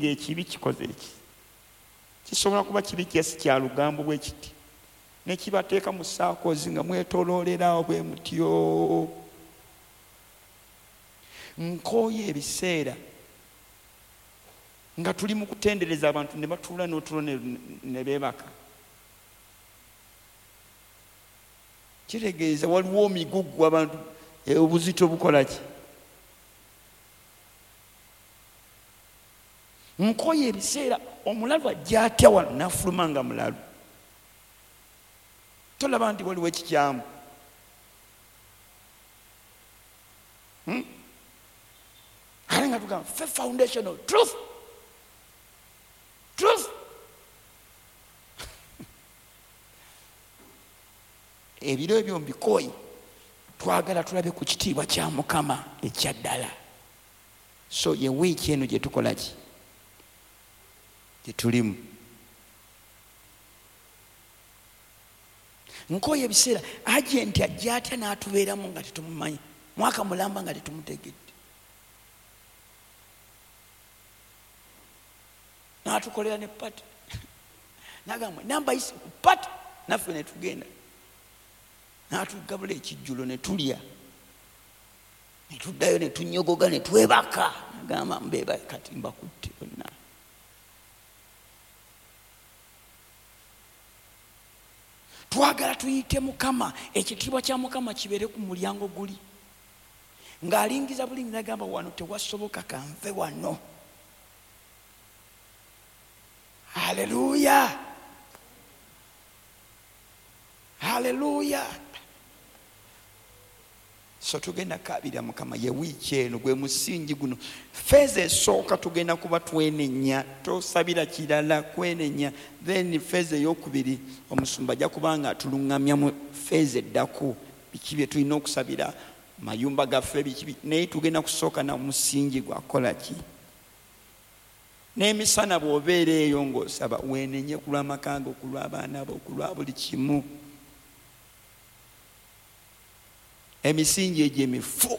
ng'ekibi kikoze eki. Kisobola kuba kibi kyesi kya lugambo bwe kiti ne kibateeka mu saakoozi nga mwetooloolerawo bwe mutyo. Nkooye ebiseera nga tuli mu kutendereza abantu ne batuula n'otulo ne beebaka. Kitegeeza waliwo omigugu abantu obuzito bukola ki? Nkooye ebiseera omulalu ajja atya wano n'afuluma nga mulalu. Tolaba nti waliwo ekikyamu. Ate nga tugamba foundation of truth. Ebiro ebyo mbikooyi twagala tulabe ku kitiibwa kya Mukama ekya ddala. So ye wiiki eno gye tukola ki? Gye tulimu. Nkooye ebiseera agenti ajja atya n'atubeeramu nga tetumumanyi, mwaka mulamba nga tetumutegedde, n'atukolera ne pati n'agamba namba isi ku pati, naffe ne tugenda n'atugabula ekijjulo ne tulya ne tuddayo ne tunyogoga ne twebaka. Nagamba mbeeba kati mbakutte bonna. Twagala tuyite Mukama, ekitiibwa kya Mukama kibeere ku mulyango guli. Ng'alingiza bulingi n'agamba wano tewasoboka kanve wano. Haleluya, haleluya. So tugenda kabira Mukama ye wiiki eno gwe musingi guno. Feeza esooka tugenda kuba twenenya, tosabira kirala, kwenenya. Then feeza ey'okubiri omusumba ajja kubanga atuluŋŋamya mu feeza eddako biki bye tulina okusabira mayumba gaffe biki, naye tugenda kusooka na musingi gwakola ki. N'emisana bw'obeera eyo ng'osaba weenenye ku lw'amaka go, ku lw'abaana bo, ku lwa buli kimu. Emisingi egyo emifu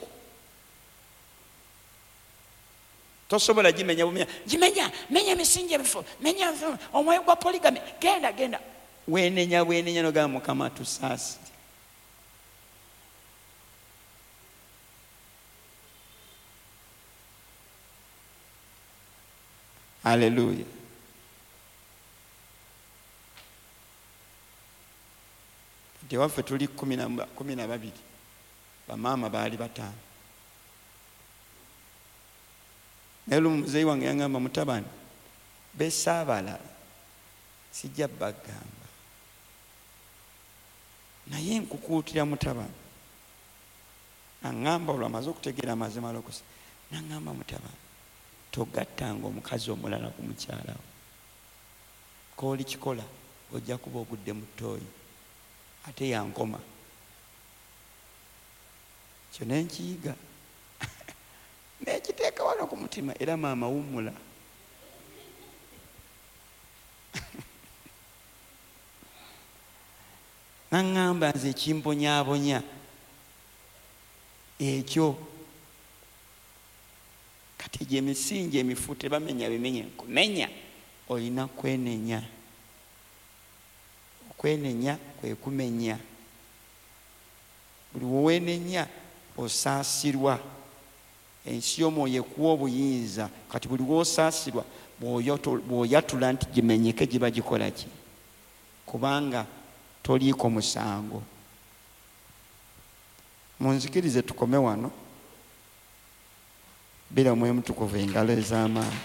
tosobola gimenya bumenya. Menya emisingi emifu, menya omwoyo gwa poligami, genda weenenya nogamba Mukama tusaasire. Haleluya. Tewaffe tuli 12, bamaama baali 5. Naye muzeeyi wange yangamba mutabani besaabalala sijja bagamba, naye nkukuutira mutabani. Aŋŋamba olwo amaze okutegeera amazima lokosa, n'aŋŋamba mutabani togattanga omukazi omulala ku mukyala wo, kooli kikola ojja kuba ogudde mu ttooyi ate yankoma. Kyo nenkiyiga nekiteeka wano ku mutima, era maama wummula. Naŋŋamba nze ekimbonyaabonya ekyo kati gye misingi emifu tebamenya bimenye nkumenya, olina kwenenya. Okwenenya kwe kumenya. Buli weweenenya osaasirwa. Ensi y'omwoyo ekuwa obuyinza, kati buli wosaasirwa bw'oyatula nti gimenyeke giba gikola ki? Kubanga toliiko musango. Munzikirize tukome wano. Bila mwe mutukuvu engalo ez'amaanyi.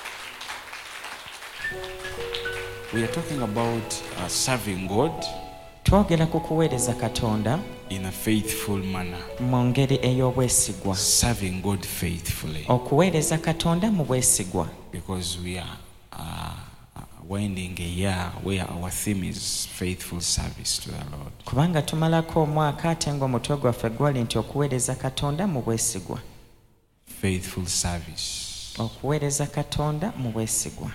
We are talking about serving God twogera ku kuweereza Katonda in a faithful manner. mu ngeri ey'obwesigwa. Serving God faithfully. Okuweereza Katonda mu bwesigwa. Because we are winding a year where our theme is faithful service to the Lord. Kubanga tumalako omwaka ate ng'omutwe gwaffe gwali nti okuweereza Katonda mu bwesigwa. Faithful service. Okuweereza Katonda mu bwesigwa.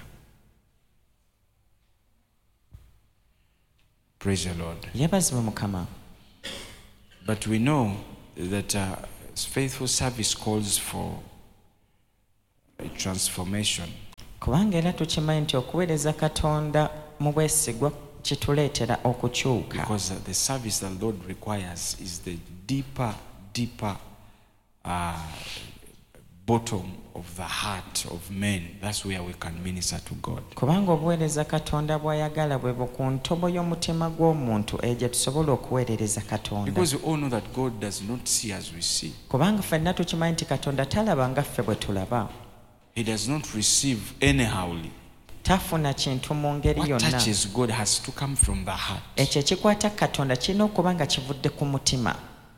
Praise the Lord. Yebazibwe Mukama. But we know that faithful service calls for a transformation. kubanga era tukimanyi nti okuweereza katonda mu bwesigwa kituleetera okukyuka. Because the service that the Lord requires is the deeper bottom of the heart of men. That's where we can minister to God. Kubanga obuweereza katonda bw'ayagala bwe ku ntobo y'omutima gw'omuntu egyo tusobola okuweerereza katonda. Because we all know that God does not see as we see. Kubanga ffenna tukimanyi nti katonda talaba nga ffe bwe tulaba. He does not receive anyhowly. Tafuna kintu mu ngeri What yonna. touches God has to come from the heart. Ekyo ekikwata katonda kirina okuba nga kivudde ku mutima.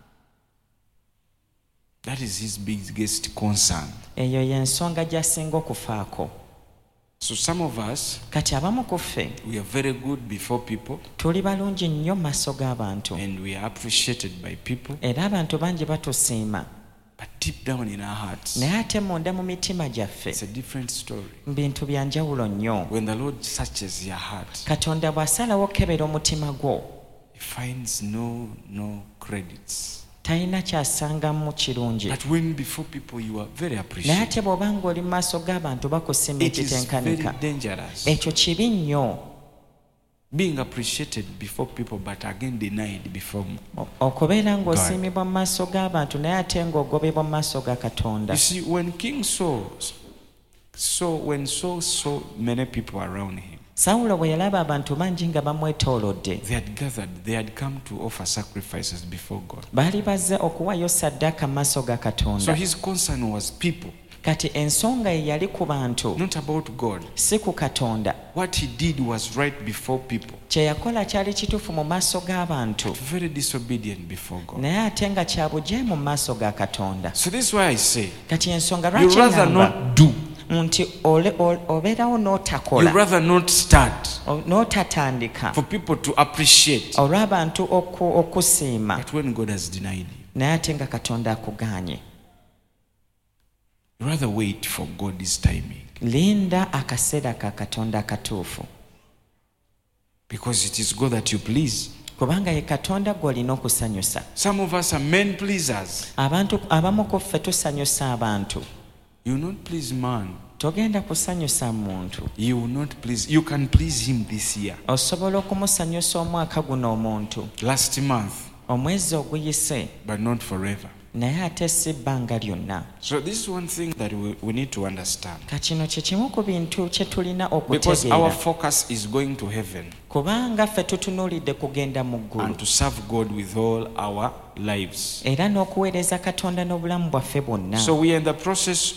That is his biggest concern. Eyo y'ensonga gy'asinga okufaako. So some of us, Kati abamu ku ffe we are very good before people, tuli balungi nnyo mu maaso g'abantu and we are appreciated by people, era abantu bangi batusiima, but deep down in our hearts, naye ate munda mu mitima gyaffe it's a different story. bintu bya njawulo nnyo. When the Lord searches your heart, Katonda bw'asalawo okukebera omutima gwo he finds no credits. talina kyasangamu kirungi, But when before people you are very naye appreciated, ate bw'oba ng'oli mu maaso g'abantu bakusiima it is very ekitenkanika, dangerous. ekyo kibi nnyo. Being appreciated before people, but again denied before. Okubeera ng'osiimibwa mu maaso g'abantu naye ate ng'ogobebwa mu maaso ga Katonda. You see, when King Saul saw many people around him, Sawulo bwe yalaba abantu bangi nga bamwetoolodde, they had gathered, they had come to offer sacrifices before God. baali bazze okuwaayo ssaddaaka mu maaso ga So Katonda. his concern was people, Kati ensonga ye yali ku bantu, not about God. si ku Katonda. What he did was right before people, Kye yakola kyali kituufu mu maaso g'abantu, very disobedient before God. naye ate nga kya bujeemu mu maaso ga Katonda. So this is why I say, Kati ensonga you lwaki rather ŋŋamba not do, nti obeerawo you n'otakola, rather not start n'otatandika for people to appreciate. olw'abantu okusiima, But when God has denied you, naye ate nga Katonda akugaanye. you rather wait for God's timing, Linda akaseera ka Katonda akatuufu, because it is God that you please. kubanga ye Katonda gw'olina okusanyusa. Some of us are men pleasers. Abantu abamu ku ffe tusanyusa abantu. You will not please man. Togenda kusanyusa muntu. You will not please. You can please him this year. Osobola okumusanyusa omwaka guno omuntu, Last month, omwezi oguyise, but not forever. naye ate si bbanga lyonna. So this is one thing that we need to understand. Kakino kye kimu ku bintu kye tulina Because our okutegeera, focus is going to heaven kubanga ffe tutunuulidde kugenda mu ggulu and to serve God with all our lives. era n'okuweereza Katonda n'obulamu bwaffe bwonna. So we are in the process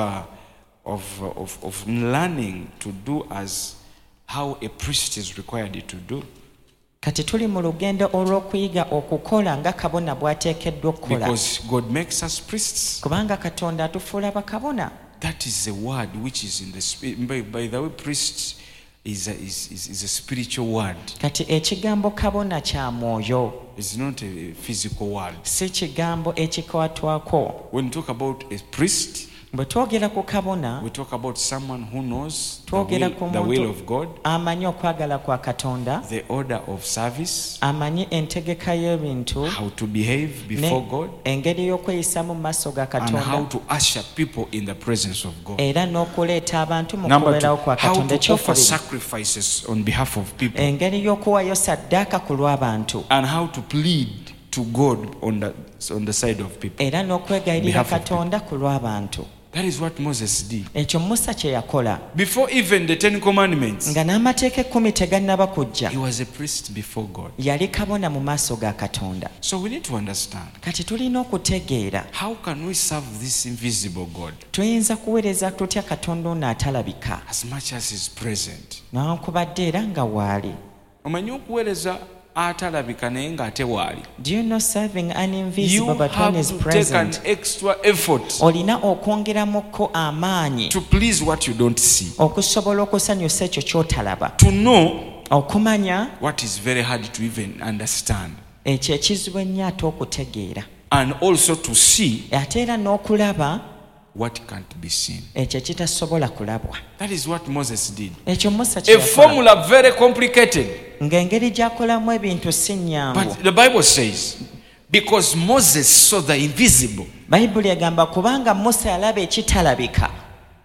of learning to do as how a priest is required to do. Kati tuli mu lugendo olw'okuyiga okukola nga kabona bw'ateekeddwa okukola, Because God makes us priests. kubanga Katonda atufuula bakabona. That is a word which is in the spirit. By the way, priest is a spiritual word. Kati ekigambo kabona kya mwoyo, It's not a physical word. si kigambo ekikwatwako. When we talk about a priest, Bwe twogera ku kabona, we talk about someone who knows twogera ku the will muntu of God, amanyi okwagala kwa Katonda, the order of service, amanyi entegeka y'ebintu, how to behave before God, engeri y'okweyisamu mu maaso ga and how Katonda, to usher people in the presence of God. era n'okuleeta abantu mu Number two, kubeerawo kwa how Katonda. to offer Ekyokubiri, sacrifices on behalf of people, engeri y'okuwaayo ssaddaaka ku lw'abantu, and how to plead to God on the side of people. era n'okwegayirira Behalf of Katonda ku lw'abantu. That is what Moses did. Ekyo Musa kye yakola, Before even the Ten Commandments, nga n'amateeka 10 tegannaba kujja, he was a priest before God. yali kabona mu maaso ga Katonda. So we need to understand, Kati tulina okutegeera how can we serve this invisible God tuyinza kuweereza tutya Katonda ono atalabika, as much as is present? newankubadde era nga waali. Omanyi okuweereza atalabika naye ng'ate waali. Do you know serving an You invisible but when have is to take an present? extra effort Olina okwongeramukko amaanyi to please what you don't see, okusobola okusanyusa ekyo ky'otalaba, to know okumanya what is very hard to even understand, ekyo ekizibu ennyo ate okutegeera, and also to see ate era n'okulaba what can't be seen. ekyo ekitasobola kulabwa. That is what Moses did. Ekyo Musa kye A yakola, formula very complicated. ng'engeri gy'akolamu ebintu si nnyangu. But the Bible says, because Moses saw the invisible. Bayibuli egamba kubanga Musa yalaba ekitalabika.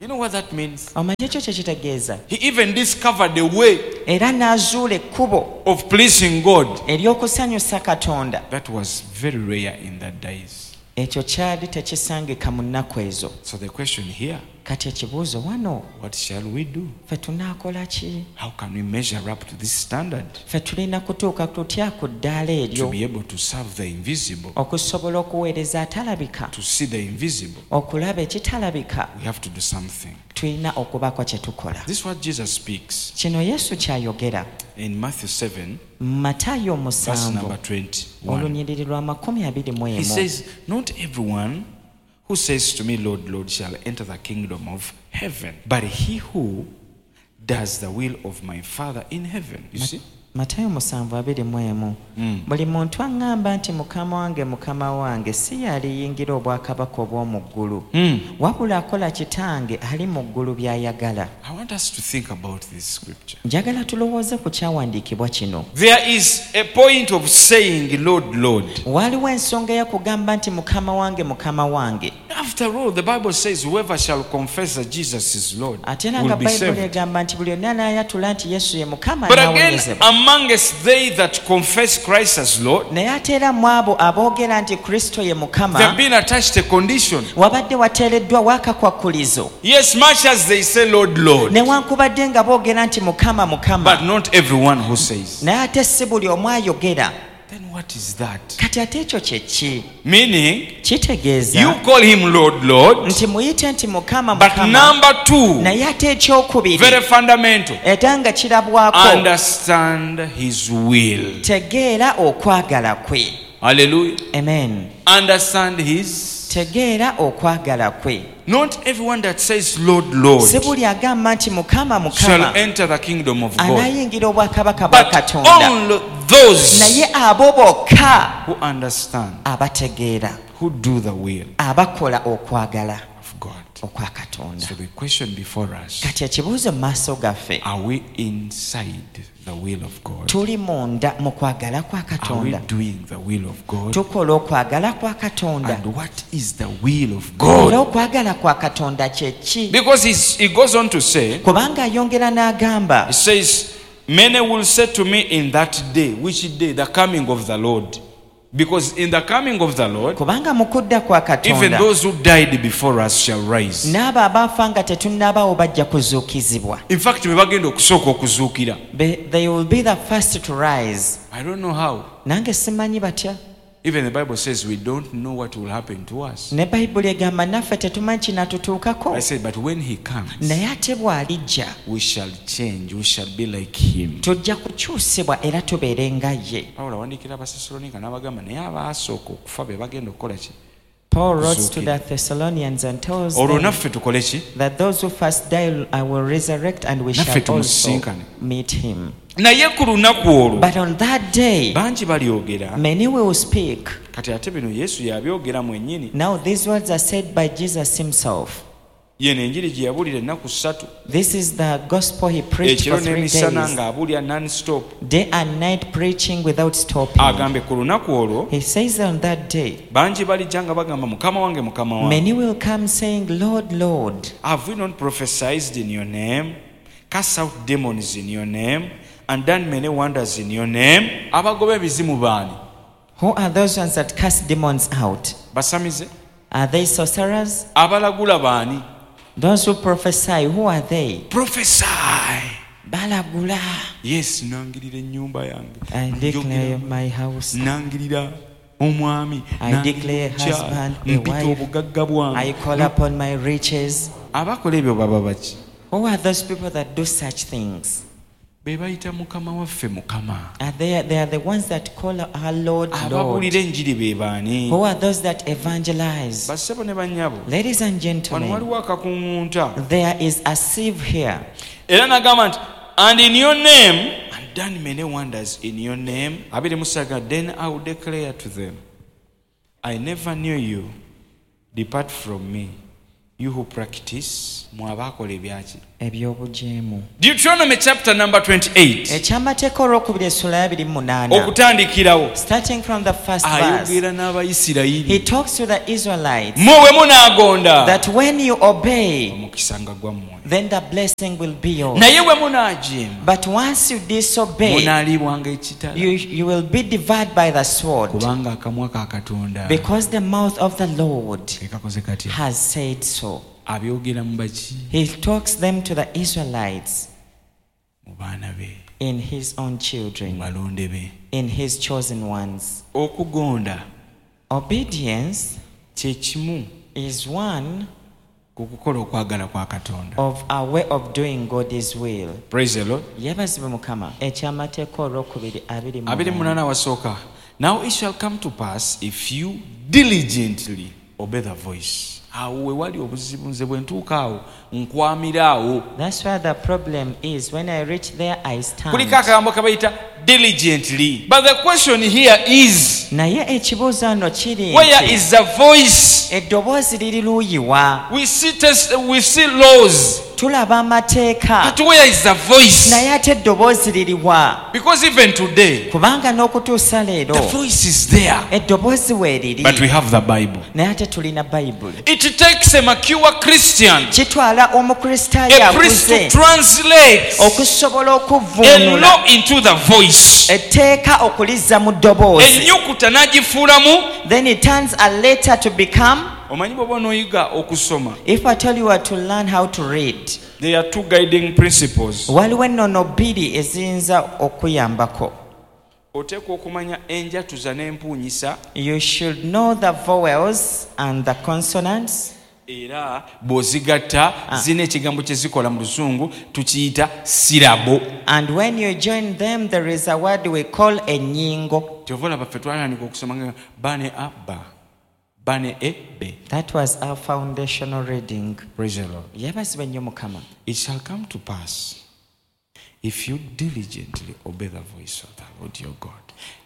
You know what that means? omanyi ekyo kye kitegeeza. He even discovered a way Era n'azuula ekkubo of pleasing God. ery'okusanyusa Katonda. That was very rare in that days. Ekyo kyali tekisangika mu nnaku ezo. So the question here, Kati ekibuuzo wano, what shall we do? ffe tunaakola ki? How can we measure up to this standard Ffe tulina kutuuka tutya ku ddaala to eryo be able to serve the invisible, okusobola okuweereza atalabika, to see the invisible? okulaba ekitalabika? We have to do something. Tulina okubaako kye tukola. This is what Jesus speaks Kino Yesu ky'ayogera in Matthew 7, Matayo verse number 7 21. olunyiriri lwa 21. He says, "Not everyone who says to me, Lord, Lord, shall enter the kingdom of heaven, but he who does the will of my Father in heaven." You see? Matayo 7:21. Buli muntu aŋŋamba nti mukama wange mukama wange si yaliyingira obwakabaka obw'omu ggulu, wabula akola kitange ali mu ggulu by'ayagala. I want us to think about this scripture. Njagala tulowooze ku kyawandiikibwa kino. There is a point of saying, Lord, Lord. Waliwo ensonga ey'okugamba nti mukama wange mukama wange. After all, the Bible says, whoever shall confess that Jesus is Lord Ate era nga will be Bayibuli saved. egamba nti buli yonna anaayatula nti Yesu ye mukama But again, anaawonyezebwa. amongst they that confess Christ as Lord, Naye ate era mu abo aboogera nti Kristo ye they have mukama, been attached a condition. wabadde wateereddwa waakakwakkulizo. Yes, much as they say, Lord, Lord, Newankubadde nga boogera nti mukama but mukama, not everyone who says. naye ate si buli omu ayogera. Then what is that? Kati ate ekyo kye ki? Meaning, Kitegeeza you call him Lord, Lord, nti muyite nti mukama but mukama, number two, naye ate ekyokubiri very fundamental, era nga kirabwako, understand his will. tegeera okwagala kwe. Hallelujah. Amen. Understand his. Tegeera okwagala kwe. Not everyone that says Lord, Lord Si buli agamba nti mukama shall mukama enter the kingdom of God, anaayingira obwakabaka bwa but Katonda, only those naye abo bokka who understand, abategeera, who do the will abakola okwagala of God. okwa Katonda. So the question before us, Kati ekibuuzo mu maaso gaffe, are we inside the will of God? tuli munda mu kwagala kwa Are we Katonda? doing the will of God? Tukola okwagala kwa Katonda? And what is the will of Era God? okwagala kwa Katonda kye ki? Because he goes on to say, Kubanga ayongera n'agamba, he says, many will say to me in that day. Which day? The coming of the Lord. Because in the coming of the Lord, kubanga mu kudda kwa even Katonda those who died before us shall rise. n'abo abaafa nga tetunnabaawo bajja kuzuukizibwa. In fact, be bagenda okusooka okuzuukira. They will be the first to rise. I don't know how. Nange simanyi batya. Even the Bible says we don't know what will happen to us. Ne Bayibuli egamba naffe tetumanyi kinatutuukako. I said, but when he comes, Naye ate bw'alijja we shall change. We shall be like him. tujja kukyusibwa era tubeere nga ye. Pawulo awandikira Abasesalonika n'abagamba naye abaasooka okufa be bagenda okukola ki? Paul wrote to Kuzuukira. the Thessalonians and tells Olwo them naffe tukole ki? that those who first die will resurrect and we Naffe shall also tumusisinkane. meet him. Naye ku lunaku olwo But on that day, bangi balyogera. many will speak. Kati ate bino Yesu yabyogera mwennyini. Now these words are said by Jesus himself. Yeno enjiri gye yabuulira ennaku 3. This is the gospel he preached Ekiro for 3 n'emisana days, ng'abuulira non-stop. day and night preaching without stopping. Agambe ku lunaku olwo He says on that day, bangi balijja nga bagamba mukama wange mukama wange. many will come saying, Lord, Lord, Have we not prophesied in your name, cast out demons in your name, and done many wonders in your name? Abagoba ebizimu baani? who are those ones that cast demons out? Basamize? Are they sorcerers? Abalagula baani? Those who prophesy, who are they? Prophesy. Balagula. Yes, nangirira ennyumba yange. I declare my house. Nangirira omwami. I declare Nangirira husband, a mpita wife. obugagga bwange. I call upon my riches. Abakola ebyo baba baki? Who are those people that do such things? Be bayita mukama waffe mukama. They are the ones that call our Lord, Lord. Ababuulira enjiri be baani? Who are those that evangelize? Bassebo ne bannyabo. Ladies and Wano gentlemen, waliwo akakuŋŋunta. there is a sieve here. Era nagamba nti, and in your name, and done many wonders in your name. Abiri musaga, then I will declare to them, I never knew you. Depart from me, You who practice, mwabakola ebyaki? Ebyobujeemu. Deuteronomy chapter number 28. Ekyamateeka olwokubiri essula ya 28. Okutandikirawo. Starting from the first verse. Ayogera n'Abayisirayiri. He talks to the Israelites. Mwe munaagonda. That when you obey, omukisa nga gwammwe. then the blessing will be yours. Naye bwe munaajeema. But once you disobey, munaalibwanga ekitala. you will be devoured by the sword. Kubanga akamwa ka Katonda. Because the mouth of the Lord ekakoze katya. has said so. Abyogera mu baki? He talks them to the Israelites mu baana be. in his own children, balonde be. in his chosen ones. Okugonda. Obedience kye kimu is one ku kukola okwagala kwa Katonda. of a way of doing God's will. Praise the Lord. Yebazibwe Mukama. Ekyamateeka olwokubiri 28. 28 wasooka. Now it shall come to pass if you diligently obey the voice. Awo wewali obuzibu nze bwe ntuuka awo nkwamira awo. That's where the problem is. When I reach there, I stand. Kuliko akagambo kabayita diligently. But the question here is, naye ekibuuzo ano kiri where is the voice? Eddoboozi liri luuyiwa. We see laws. Tulaba amateeka. But where is the voice? Naye ate eddoboozi liriwa. Because even today, kubanga n'okutuusa leero, the voice is there. Eddoboozi weeriri. But we have the Bible. Naye ate tulina Bayibuli. It takes a mature Christian, kitwala omukristaayo a priest to akuze translate okusobola a okuvvuunula law into the voice. etteeka okulizza mu ddoboozi. Ennyukuta n'agifuulamu. Then it turns a letter to become. Omanyi bw'oba onooyiga okusoma. If I tell you what to learn how to read, There are two guiding principles. waliwo ennono bbiri eziyinza okuyambako. Oteekwa okumanya enjatuza n'empuunyisa. You should know the vowels and the consonants. Era bw'ozigatta zina ekigambo kye zikola mu Luzungu tukiyita sirabo. And when you join them, there is a word we call ennyingo. Kyova olaba ffe twatandika okusoma nga bane abba, bane ebbe. That was our foundational reading. Praise the Lord. Yebazibwe nnyo Mukama. It shall come to pass if you diligently obey the voice of the Lord your God.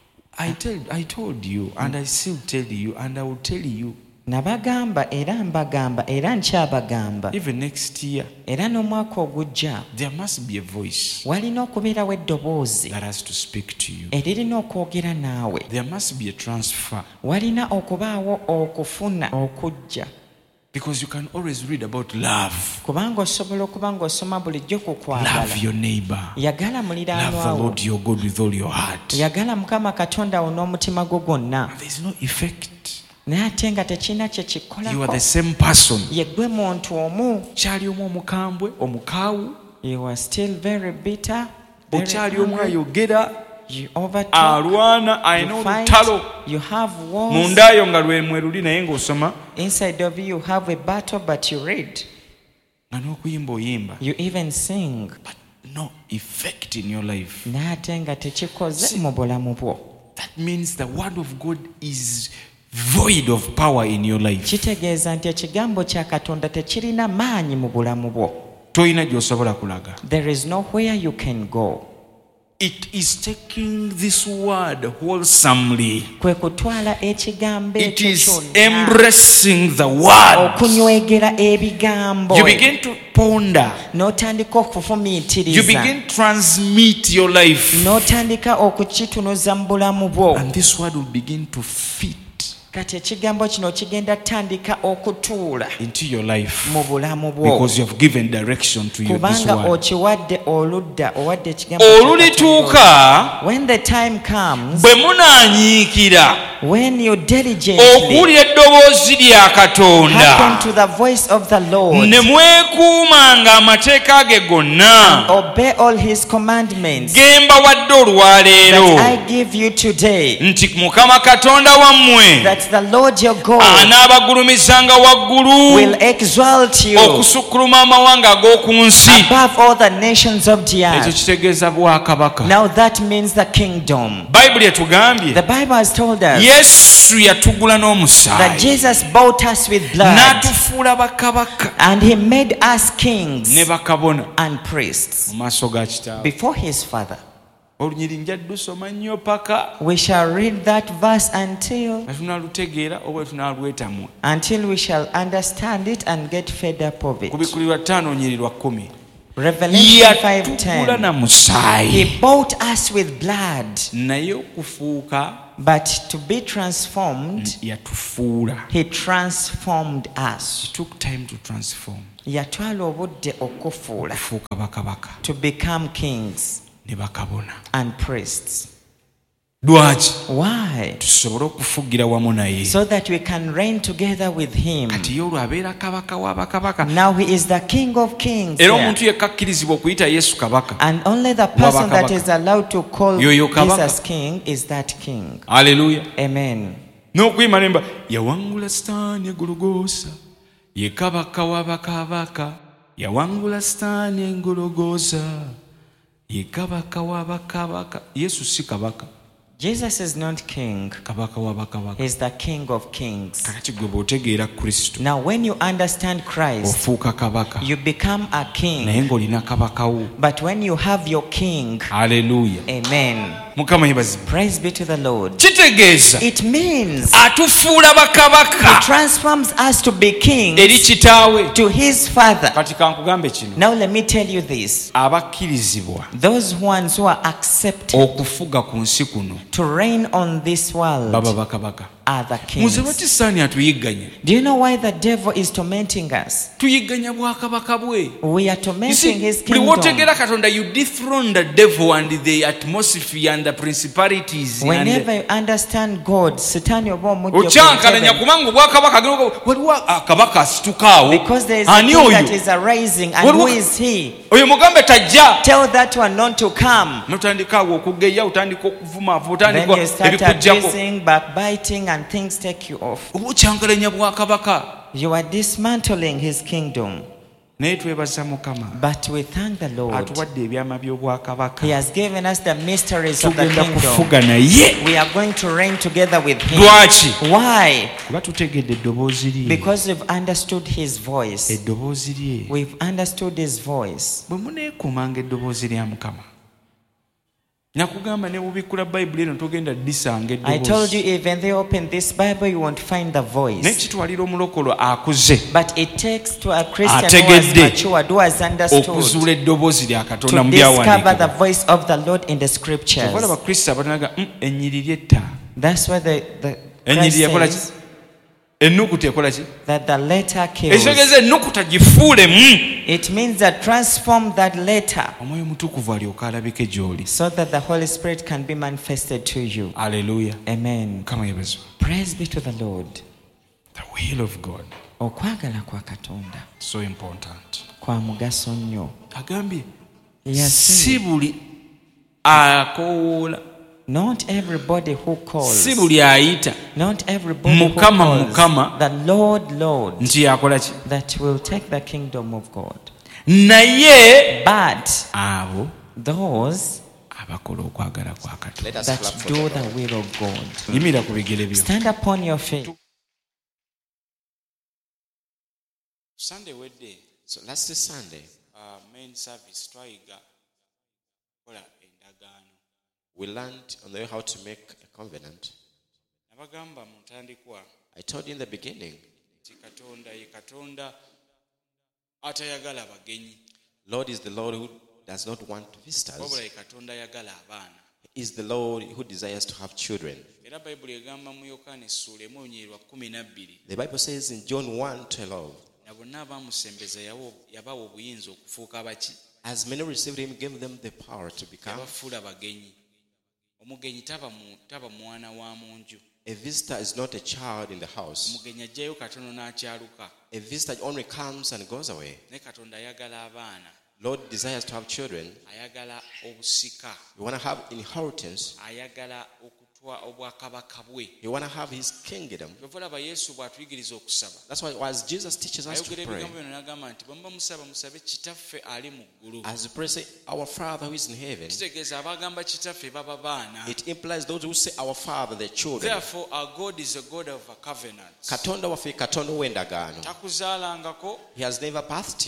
I told you, and I still tell you, and I will tell you. Nabagamba era mbagamba era nkyabagamba. Even next year, Era n'omwaka ogujja there must be a voice walina okubeerawo eddoboozi that has to speak to you. eririna okwogera naawe. There must be a transfer. Walina okubaawo okufuna okujja. Because you can always read about love. Kubanga osobola okuba ng'osoma bulijjo ku kwagala. Love your neighbor. Yagala Love the muliraanwawo. Lord your God with all your heart. Yagala Mukama Katonda wo n'omutima gwo gwonna. There is no effect. Naye ate nga tekirina kye You are kikolako. the same person. Ye ggwe muntu omu. Kyali omu omukambwe, omukaawu. You are still very bitter. Very Okyali omu angry. ayogera. You overtalk. Alwana ayina You fight. olutalo. You have wars. Mundaayo nga lwemweruli naye ng'osoma. Inside of you have a battle, but you read. Nga n'okuyimba oyimba. You even sing. But no effect in your life. Naye ate nga tekikoze mu bulamu bwo. That means the word of God is void of power in your life. Kitegeeza nti ekigambo kya Katonda tekirina maanyi mu bulamu bwo. Toyina gy'osobola kulaga. There is nowhere you can go. It is taking this word wholesomely. Kwe kutwala ekigambo It ekyo is kyonna. embracing the word. Okunywegera ebigambo. You begin to ponder. N'otandika You okufumiitiriza. begin to transmit your life. N'otandika okukitunuza mu bulamu bwo. And this word will begin to fit Kati ekigambo kino kigenda tandika okutuula into your life. mu bulamu bwo. Because you have given direction to you, this Kubanga word. okiwadde oludda owadde ekigambo kya Olulituuka Katonda. When the time comes, bwe munaanyiikira when you diligently okuwulira eddoboozi lya hearken Katonda to the voice of the Lord ne mwekuumanga amateeka ge gonna obey all his commandments ge mbawadde olwaleero that I give you today, nti Mukama Katonda wammwe that the Lord your God anaabagulumizanga waggulu will exalt you okusukkuluma amawanga ag'oku nsi. above all the nations of the Ekyo earth. kitegeeza bwakabaka. Now that means the kingdom. Bayibuli etugambye The Bible has told us Yesu yatugula that n'omusaayi Jesus bought us with blood n'atufuula bakabaka and he made us kings ne bakabona and priests mu maaso ga Kitaawe. before his Father. olunyiri njadde lusoma nnyo paka We shall read that verse until tunaalutegeera oba tunaalwetamwa. we shall understand it and get fed up of it. Kubikulirwa 5 nyirirwa 10. Revelation Yatugula 5:10. na musaayi He bought us with blood, naye okufuuka but to be transformed, yatufuula. he transformed us. It took time to transform. Yatwala obudde okufuula, Okufuuka bakabaka to become kings ne bakabona. and priests. Lwaki? Why? Tusobole okufugira wamu naye. So that we can reign together with him. Kati ye olwo abeera kabaka wa bakabaka. Now he is the King of Kings. Era here. omuntu yekka akkirizibwa okuyita Yesu kabaka. And only the person that Kabaka. is allowed to call Yoyo kabaka. Jesus King is that King. Haleluya. Amen. N'okuyima nemba yawangula Sitaani egologoosa ye kabaka wa bakabaka. Yawangula Sitaani engologoosa ye kabaka wa bakabaka. Yesu si kabaka. Jesus is not king. Kabaka wa bakabaka. He's the King of Kings. Kakati gwe bw'otegeera Kristo Now when you understand Christ, ofuuka kabaka you become a naye king. ng'olina kabaka wo. But when you have your king, Haleluya. amen. Mukama yebazibwe. Praise be to the Lord. Kitegeeza It means atufuula he bakabaka transforms us to be kings eri kitaawe. to his father. Kati kankugambe kino, Now let me tell you this. abakkirizibwa Those ones who are accepted okufuga ku nsi kuno to reign on this world baba bakabaka. are the Muze kings. bati Sitaani atuyigganya. Do you know why the devil is tormenting us? Tuyigganya bwakabaka bwe. We are You tormenting see, his buli kingdom. w'otegeera Katonda, you dethrone the devil and the atmosphere and the principalities and Whenever you understand God, Satani oba omujja okyankalanya ku kubanga obwakabaka waliwo akabaka asituka because there awo. is a Ani king that oyo? is arising, and Waliwo- who is he? Oyo mugambe tajja. Tell that one not to come. Notandika awo okugeya, otandika okuvuma, Then otandika you start ebikujjako. abusing, backbiting, and things take you off. Oba okyankalanya bwakabaka. You are dismantling his kingdom. Naye twebaza Mukama But we thank the Lord. atuwadde ebyama by'obwakabaka. He has given us the mysteries of the Tugenda kingdom. kufuga naye. We are going to reign together with him. Lwaki? Why? Kuba tutegedde eddoboozi lye. Because we've understood his voice. Eddoboozi lye. We've understood his voice. Bwe muneekuumanga eddoboozi lya Mukama, nakugamba ne bubikkula Bayibuli eno togenda disanga I told you, eddoboozi. even though you open this Bible, you won't find the Naye voice. kitwalira omulokolo akuze But it takes to a Christian who has Ategedde. matured, who has understood, okuzuula eddoboozi lya Katonda to mu discover the byawandiikibwa. voice of the Lord in the scriptures. Oba Abakristo abatanaga ennyiriri etta. That's why the Christ Ennyiriri ekola ki? says Ennukuta ekola ki? that the letter kills. Ekitegeeza ennukuta gifuulemu. It means that transform that letter Omwoyo Mutukuvu alyoka alabike gy'oli. so that the Holy Spirit can be manifested to you. Aleluya. Amen. Mukama yeebazibwe. Praise be to the Lord. The will of God, Okwagala kwa Katonda so important. kwa mugaso nnyo. Agambye Yes, si buli akoola, not everybody who calls, si buli ayita not everybody who Mukama, calls Mukama. the Lord, Lord, nti yakola ki. that will take the kingdom of God. Naye But abo those abakola okwagala kwa Katonda. Let us clap that for do God. the will of God. Yimira ku bigere byo. Stand upon your feet. Sunday wedde So last Sunday, main service twayiga kola endagaano. we learned on the way how to make a covenant. Nabagamba mu ntandikwa I told you in the beginning, nti Katonda ye Katonda atayagala bagenyi. Lord is the Lord who does not want Wabula visitors. ye Katonda ayagala abaana. He is the Lord who desires to have children. Era Bayibuli egamba mu Yokaana essuula 1:12 The Bible says in John 1:12, na bonna abaamusembeza yabawa obuyinza okufuuka baki. as many received him, gave them the power to become. Yabafuula bagenyi. Omugenyi taba mwana wa mu nju. A visitor is not a child in the house. Omugenyi ajjayo katono n'akyaluka. A visitor only comes and goes away. Ne Katonda ayagala abaana. Lord desires to have children. Ayagala obusika. You want to have inheritance. Ayagala okutwa obwakabaka bwe. You want to have his kingdom. Olaba Yesu bw'atuyigiriza okusaba. That's why as Jesus teaches us to Ayogera pray, ebigambo bino n'agamba nti bwe muba musaba musabe kitaffe ali mu ggulu. as you pray, say, our Father who is in heaven. Kitegeeza abagamba kitaffe baba baana. It implies those who say our Father, the children. Therefore our God is a God of a covenant. Katonda waffe Katonda w'endagaano. Takuzaalangako He has never birthed you,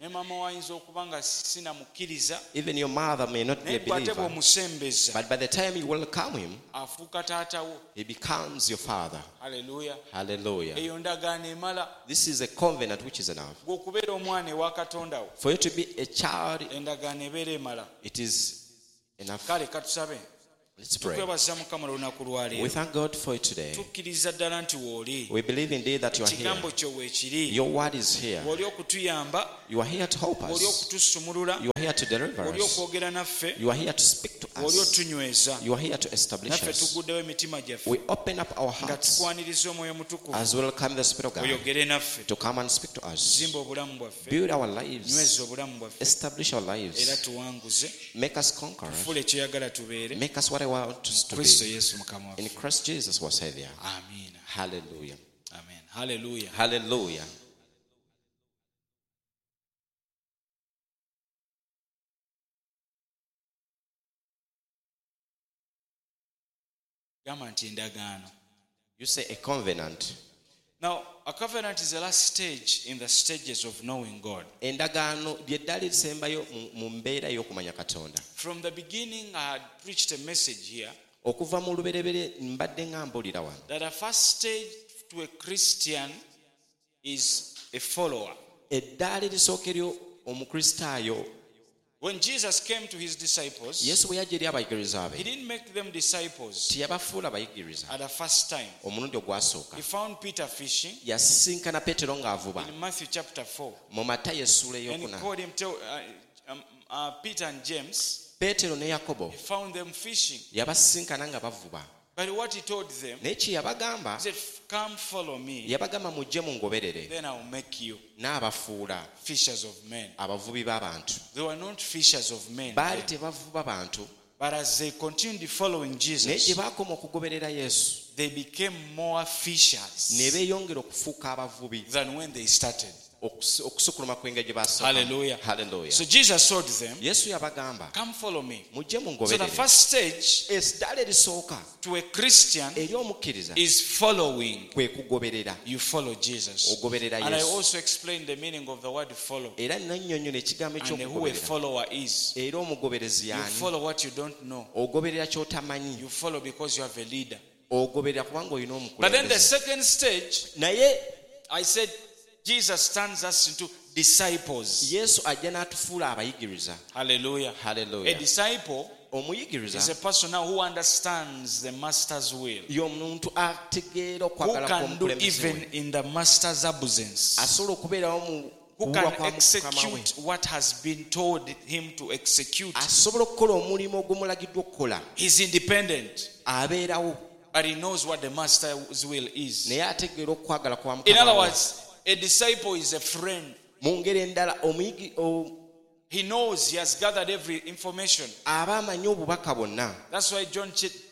ne mama wayinza okuba nga sinamukkiriza Even your mother may not be naye a gwate believer. bw'omusembeza But by the time you welcome him, afuuka taatawo. he becomes your father. Haleluya. Hallelujah. Eyo ndagaano emala. This is a covenant which is enough. Gw'okubeera omwana ewa Katonda wo, For you to be a child, endagaano ebeera emala. it is enough. Kale katusabe. Let's pray. Tukwebaza Mukama olunaku lwa We leero. thank God for it today. Tukkiriza ddala nti w'oli. We believe indeed that you are here. Ekigambo kyo weekiri. Your word is here. W'oli okutuyamba, You are here to help w'oli us. okutusumulula, You are here to deliver w'oli us. okwogera naffe, You are here to speak to w'oli us. otunyweza. You are here to establish Naffe us. tuguddewo emitima gyaffe We open up our nga hearts tukwaniriza omwoyo mutukuvu as well come the Spirit of God oyogere naffe, to come and speak to us. zimba obulamu bwaffe, Build our lives. nyweza obulamu bwaffe, Establish our era lives. tuwanguze, Make us conquerors. tufuule kyoyagala tubeere. Make us what I want us to Kristo be. Yesu Mukama In waffe. Christ Jesus, our Savior. Amiina. Hallelujah. Amen. Haleluya. Hallelujah. Gamba nti endagaano. You say a covenant. Now, a covenant is the last stage in the stages of knowing God. Endagaano ly'eddaala erisembayo mu mbeera y'okumanya Katonda. From the beginning, I had preached a message here Okuva mu lubereberye mbadde nga mbuulira wano. that the first stage to a Christian is a follower. Eddaala erisookeryo omukristaayo, When Jesus came to his disciples, Yesu bwe yajja eri abayigiriza he be, didn't make them disciples teyabafuula bayigiriza. at the first time. Omulundi ogwasooka He found Peter fishing yasisinkana Peetero ng'avuba in Matthew chapter 4. mu Matayo essuula And he ey'okuna. called him Peter and James. Peetero ne Yakobo He found them fishing. yabasisinkana nga bavuba. But what he told them, Naye kye yabagamba, he said, come follow me, yabagamba mujje mungoberere, then I'll make you n'abafuula fishers of men. abavubi b'abantu. They were not fishers of men, Baali then. tebavuba bantu, But as they continued following naye Jesus, gye baakoma okugoberera Yesu they became more fishers ne beeyongera okufuuka abavubi than when they started. okusukuluma kw'engeri gye baasooka. Hallelujah. Hallelujah. So Jesus told them, Yesu yabagamba come follow me. mujje So the mungoberere. first stage Eddaala erisooka to a Christian eri omukkiriza is following. kwe kugoberera. You follow Jesus. Ogoberera And I Yesu. also explained the meaning of the word follow Era nannyonnyola ekigambo and who a eky'okugoberera. follower is. Era omugoberezi You y'ani? follow what you don't know. Ogoberera ky'otamanyi. You follow because you have a leader. Ogoberera kubanga olina But then the omukulembeze. second stage, Naye I said, Jesus turns us into disciples. Yesu ajja n'atufuula abayigiriza. Hallelujah. A Hallelujah. disciple Omuyigiriza is a person now who understands the master's will, y'omuntu ategeera who okwagala can do kw'omukulembeze even we. in the master's absence, Asobola okubeerawo mu who kuwulwa can kwa Mukama we. execute what has been told him to execute. Asobola okukola omulimu ogumulagiddwa okukola. He's independent, Abeerawo but he knows what the master's will is. naye ategeera okwagala kwa In other Mukama we. words, a disciple is a friend. Mu ngeri endala He knows he has gathered every information. aba amanyi obubaka bwonna. That's why John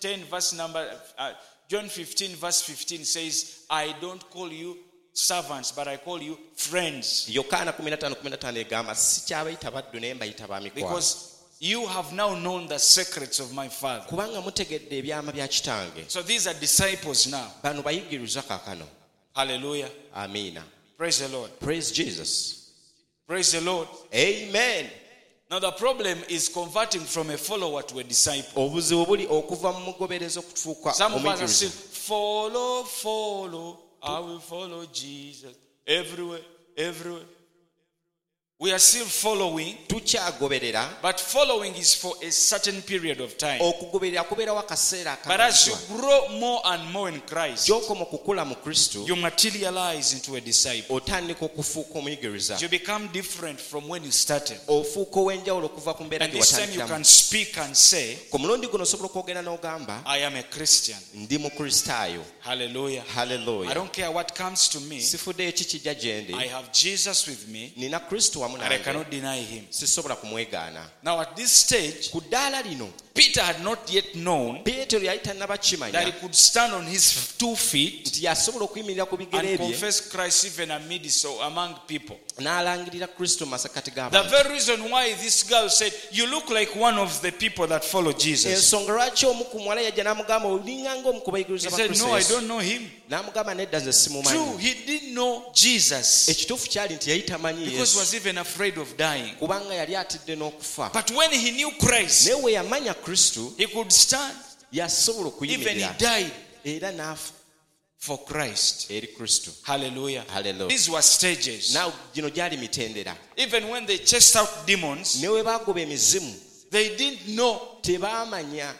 15 verse 15 says, I don't call you servants, but I call you friends. Yokaana 15:15 egamba sikyabayita baddu naye mbayita ba mikwano. Because you have now known the secrets of my Father. Kubanga mutegedde ebyama bya kitange. So these are disciples now. Bano bayigiriza kaakano. Hallelujah. Amiina. Praise the Lord. Praise Jesus. Praise the Lord. Amen. Now the problem is converting from a follower to a disciple. Obuzibu buli okuva mu mugobereza okufuuka Some of us are still omuyigiriza. follow. I will follow Jesus everywhere, everywhere. We are still following, Tukyagoberera. but following is for a certain period of time. Okugoberera kubeerawo akaseera But as you akamaziddwa. grow more and more in Christ, Gy'okoma okukula mu Kristo, you materialize into a disciple. otandika okufuuka omuyigiriza. You become different from when you started. Ofuuka ow'enjawulo okuva ku mbeera And gye this time you watandikiramu. can speak and say, Ku mulundi guno osobola okwogera n'ogamba I am a Christian. ndi mukristaayo. Hallelujah. I Hallelujah. don't care what comes to me. Sifuddeyo ki kijja gye ndi. I have Jesus with me, Nina Kristo wamu and I nange. cannot deny him. Sisobola kumwegaana. Now at this stage, Ku ddaala lino Peter had not yet known Peetero yali that he tannabakimanya could stand on his 2 feet nti yasobola okuyimirira ku bigere and bye confess Christ even amidst or among people. n'alangirira Kristo mu masekati The g'abantu. very reason why this girl said, "You look like one of the people that follow Jesus." Ensonga lwaki omu ku muwala yajja n'amugamba olinganga omu ku He bayigiriza ba said, Kristo "No, I Yesu." don't know him. N'amugamba nedda nze True, simumanyi. he didn't know Jesus Ekituufu kyali nti yali tamanyi because he Yesu was even afraid of dying. kubanga yali atidde n'okufa. But when he knew Christ, Naye we yamanya Kristo he could stand. yasobola Even he okuyimirira died era n'afa for Christ. eri Kristo. Hallelujah. Hallelujah. These were stages. Naawe gino gyali mitendera. Even when they chased out demons, Ne we baagoba emizimu they didn't know tebaamanya.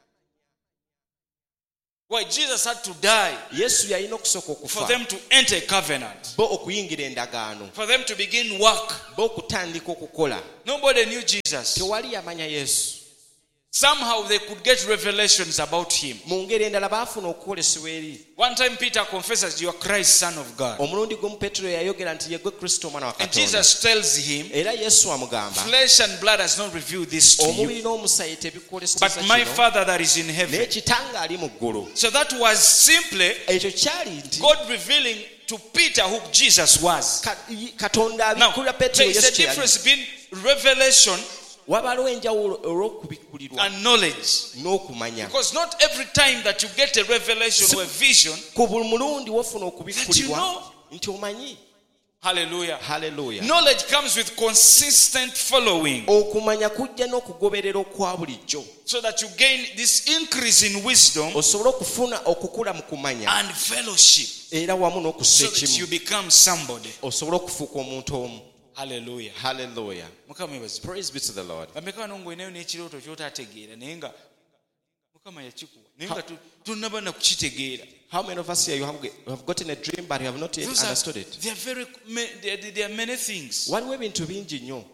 why Jesus had to die Yesu yalina okusooka for okufa them to enter a covenant, bo okuyingira endagaano, for them to begin work. bo okutandika okukola. Nobody knew Jesus. Tewali yamanya Yesu. Somehow they could get revelations about him. Mu ngeri endala baafuna okukolesebwa eri. One time Peter confesses, "You are Christ, Son of God." Omulundi gumu Peetero yayogera nti ye gwe Kristo omwana wa And Katonda. Jesus tells him, Era Yesu amugamba, "Flesh and blood has not revealed this to you, omubiri n'omusaayi tebikwoleseza but my kino, Father that is in naye heaven." Kitange ali mu ggulu. So that was simply Ekyo kyali nti God revealing to Peter who Jesus was. Katonda Now, abikkulira there Peetero is a Yesu kye yali. difference between revelation Wabaliwo enjawulo olw'okubikkulirwa and knowledge. n'okumanya. Because not every time that you get a revelation or a vision, Ku buli mulundi wofuna that you okubikkulirwa know. nti omanyi. Hallelujah. Haleluya. Knowledge comes with consistent following, Okumanya kujja n'okugoberera okwa bulijjo. so that you gain this increase in wisdom Osobole okufuna okukula mu kumanya and fellowship, era wamu n'okussa so that you ekimu. become somebody. Osobole okufuuka omuntu omu. Hallelujah. Haleluya. Mukama yebazi. Praise be to the Lord. Bameka wano ng'olinayo n'ekirooto ky'otaategeera naye nga Mukama yakikuwa naye nga tonnaba na kukitegeera. How many of us here you have gotten a dream but you have not yet Those are- understood it? there are many things. Waliwo ebintu bingi nnyo.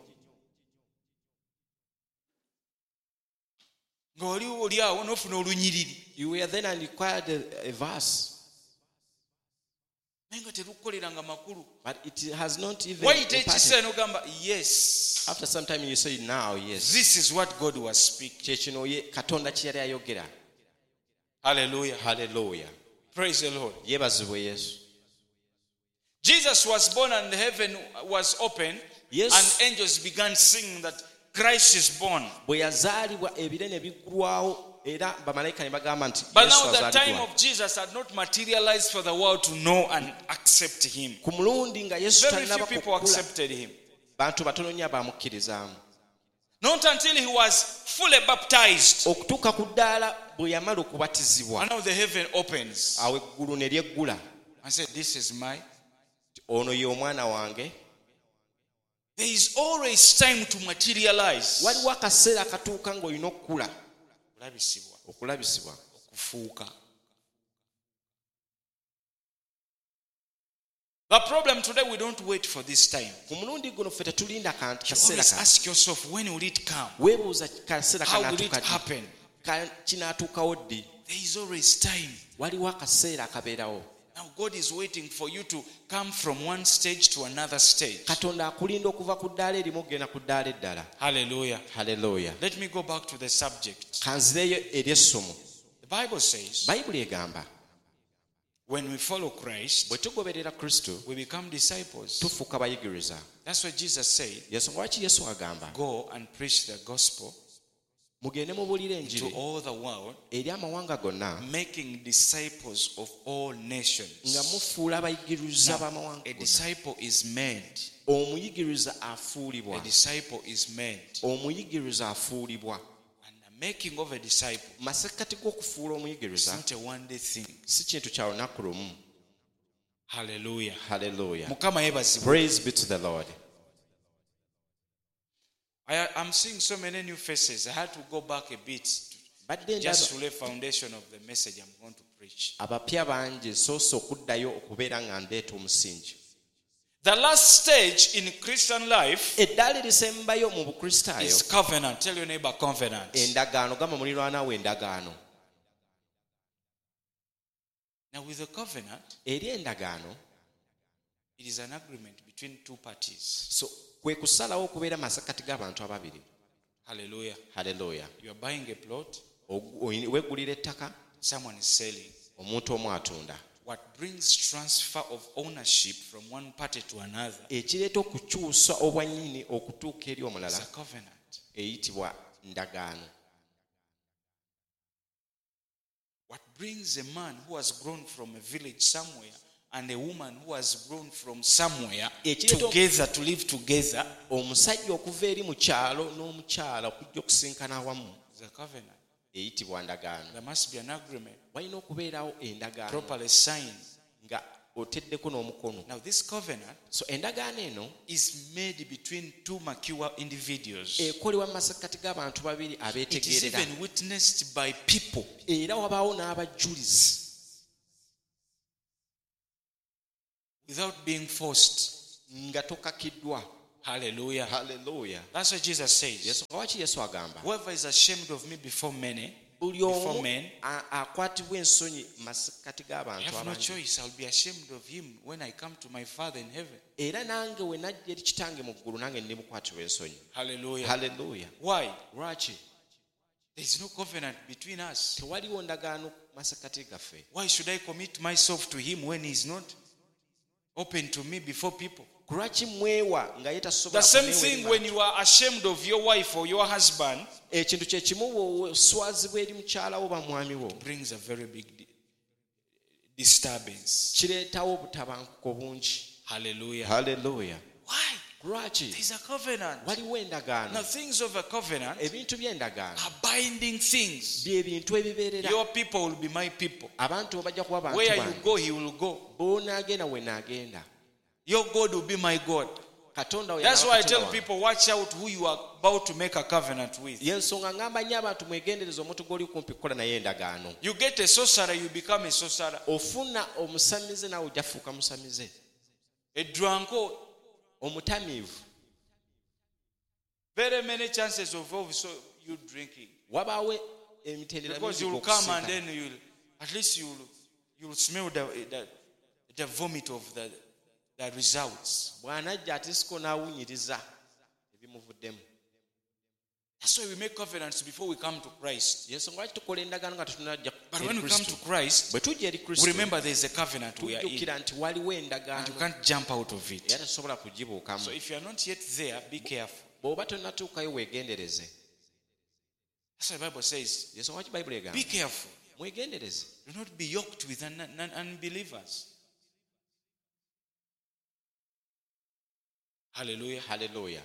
Nga oli awo n'ofuna olunyiriri You were then and required a verse, naye nga terukukoleranga makulu. but it has not even Wayita imparted. ekiseera n'ogamba yes, After some time you say now, yes. this is what God was speaking. Kyekino Katonda kye yali ayogera. Hallelujah. Haleluya. Praise the Lord. Yeebazibwe Yesu. Jesus was born and heaven was open, Yes. and angels began singing that Christ is born. Bwe yazaalibwa ebire ne biggulwawo era bamalayika ne bagamba nti But Yesu now the time azaaliddwa. of Jesus had not materialized for the world to know and accept him. Ku mulundi nga Yesu Very few tannaba people kukula, accepted him. bantu batono nnyo abamukkirizaamu. Not until he was fully baptized. Okutuuka ku ddaala bwe yamala okubatizibwa, And now the heaven opens. awo eggulu ne lyeggula. I said, this is my. Ono ye omwana wange. There is always time to materialize. Waliwo akaseera akatuuka ng'olina okukula, Kulabisibwa, okulabisibwa. okufuuka. The problem today, we don't wait for this time. Ku mulundi guno ffe tetulinda You kaseera always kano. ask yourself, when will it come? Weebuuza kaseera How will it kanaatuuka ddi? happen? Kinaatuukawo ddi? There is always time. Waliwo akaseera akabeerawo. Now God is waiting for you to come from one stage to another stage. Katonda akulinda okuva ku ddaala erimu okugenda ku ddaala eddala. Hallelujah. Haleluya. Let me go back to the subject. Kanzireyo eri essomo. The Bible says, Bayibuli egamba when we follow Christ, bwe tugoberera Kristo we become disciples. tufuuka bayigiriza. That's what Jesus said. Yensonga lwaki Yesu agamba Go and preach the gospel mugende mubuulire to enjiri all the world, eri amawanga gonna making disciples of all nations. nga mufuula abayigiriza Now, b'amawanga a gonna. disciple is made. Omuyigiriza afuulibwa. A disciple is made. Omuyigiriza afuulibwa. And the making of a disciple Masekkati g'okufuula is omuyigiriza not a one-day thing. si kintu kya lunaku lumu. Hallelujah. Haleluya. Mukama yebazibwe. Praise be to the Lord. I'm seeing so many new faces. I had to go back a bit Badde just ndaba to lay foundation of the message I'm going to preach. abapya bangi soose okuddayo okubeera nga ndeeta omusingi. The last stage in Christian life Eddaala erisembayo mu bukristaayo is covenant. Tell your neighbor covenant. endagaano. Gamba muliraana we endagaano. Now with the covenant, Eri endagaano it is an agreement between two parties. so kwe kusalawo okubeera masekkati g'abantu ababiri. Hallelujah. Hallelujah. You are buying a plot, Weegulira ettaka, someone is selling. omuntu omu atunda. What brings transfer of ownership from one party to another Ekireeta okukyusa obwannyini okutuuka eri is omulala a covenant. eyitibwa ndagaano. What brings a man who has grown from a village somewhere and a woman who has grown from somewhere together to live together Omusajja okuva eri mu kyalo n'omukyala okujja okusinkana awamu is a covenant. eyitibwa ndagaano. There must be an agreement Walina okubeerawo endagaano properly signed. nga oteddeko n'omukono. Now this covenant So endagaano eno is made between two mature individuals. ekolebwa mu masekkati g'abantu babiri It is abeetegeerera, even witnessed by people. era wabaawo n'abajulizi Without being forced. nga tokakiddwa. Hallelujah. Haleluya. That's what Jesus says. Yesu waki Yesu agamba Whoever is ashamed of me before many, buli before omu men, akwatibwa ensonyi mu masekkati I g'abantu have no abangi. choice. I'll be ashamed of him when I come to my Father in heaven. Era nange we najja eri kitange mu ggulu nange ndimukwatibwa ensonyi. Hallelujah. Haleluya. Why? Lwaki? There is no covenant between us. Tewaliwo ndagaano mu masekkati gaffe. Why should I commit myself to him when he is not open to me before people? Lwaki mwewa nga ye The tasobola same kuneewa eri thing bantu? when you are ashamed of your wife or your husband Ekintu kye kimu bw'oswazibwa eri mukyala wo ba mwami wo brings a very big disturbance. kireetawo obutabanguko bungi. Hallelujah. Haleluya. Why? Lwaki? There is a covenant. Waliwo endagaano. Now things of a covenant Ebintu by'endagaano are binding things. bye bintu ebibeerera. Your people will be my people. Abantu bajja kuba bantu Where you bange. go, he will go. Bw'onaagenda we naagenda. Your God will be my God. Katonda we That's y'aba why I Katonda tell wange. people, watch out who you are about to make a covenant with. Y'ensonga ngamba nnyo abantu mwegendereza omuntu gw'oli kumpi kukola naye endagaano. You get a sorcerer, you become a sorcerer. Ofuna omusamize naawe ojja kufuuka musamize. A drunkard, Omutamiivu very many chances of also you drinking. wabaawo emitendera Because mingi you will come and okusinga. then at least you'll smell the vomit of the results. Bw'anajja atisiko n'awunyiriza ebimuvuddemu. That's why we make covenants before we come to Christ. Y'ensonga lwaki tukola endagaano nga tetunajja But eri when we come to Kristo. Christ, Bwe tujja eri we Kristo remember there's a covenant we are in. tujjukira nti waliwo And you endagaano can't jump out of it. era tosobola kugibuukamu. So if you are not yet there, be careful. Bw'oba tonnatuukayo weegendereze. That's what the Bible says. Y'ensonga lwaki Bayibuli egamba Be careful. mwegendereze. Do not be yoked with unbelievers. Hallelujah. Haleluya.